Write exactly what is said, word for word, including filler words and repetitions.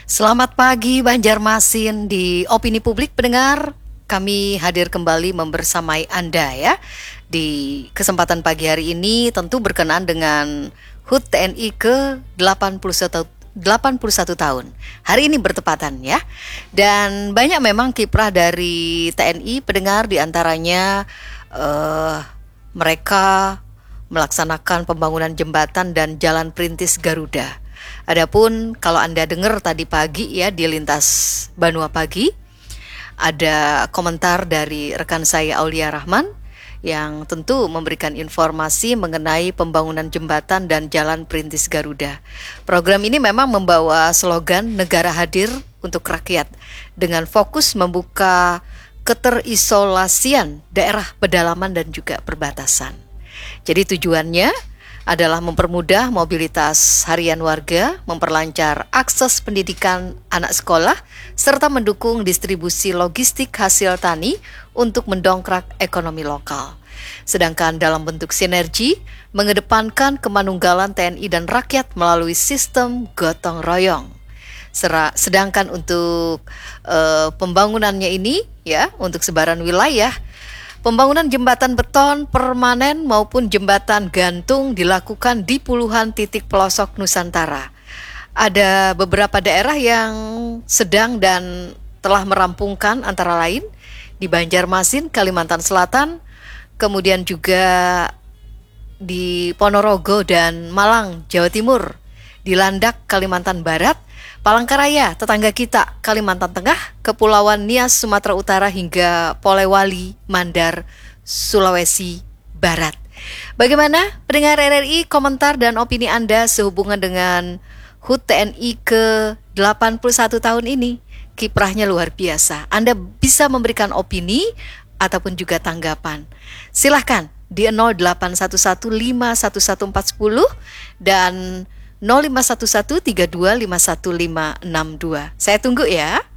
Selamat pagi Banjarmasin. Di Opini Publik pendengar, kami hadir kembali membersamai Anda ya. Di kesempatan pagi hari ini tentu berkenaan dengan H U T T N I ke delapan puluh satu tahun. Hari ini bertepatan ya. Dan banyak memang kiprah dari T N I pendengar, diantaranya uh, mereka melaksanakan pembangunan jembatan dan jalan perintis Garuda. Adapun kalau Anda dengar tadi pagi ya di Lintas Banua Pagi, ada komentar dari rekan saya Aulia Rahman yang tentu memberikan informasi mengenai pembangunan jembatan dan jalan perintis Garuda. Program ini memang membawa slogan negara hadir untuk rakyat dengan fokus membuka keterisolasian daerah pedalaman dan juga perbatasan. Jadi tujuannya adalah mempermudah mobilitas harian warga, memperlancar akses pendidikan anak sekolah, serta mendukung distribusi logistik hasil tani untuk mendongkrak ekonomi lokal. Sedangkan dalam bentuk sinergi, mengedepankan kemanunggalan T N I dan rakyat melalui sistem gotong royong. Sedangkan untuk uh, pembangunannya ini, ya, untuk sebaran wilayah, pembangunan jembatan beton permanen maupun jembatan gantung dilakukan di puluhan titik pelosok Nusantara. Ada beberapa daerah yang sedang dan telah merampungkan, antara lain di Banjarmasin, Kalimantan Selatan, kemudian juga di Ponorogo dan Malang, Jawa Timur, di Landak, Kalimantan Barat, Palangkaraya, tetangga kita, Kalimantan Tengah, Kepulauan Nias, Sumatera Utara, hingga Polewali, Mandar, Sulawesi Barat. Bagaimana pendengar R R I, komentar dan opini Anda sehubungan dengan H U T T N I ke delapan puluh satu tahun ini? Kiprahnya luar biasa. Anda bisa memberikan opini ataupun juga tanggapan. Silahkan di nol delapan satu satu lima satu satu empat nol dan nol lima satu satu tiga dua lima satu lima enam dua. Saya tunggu ya.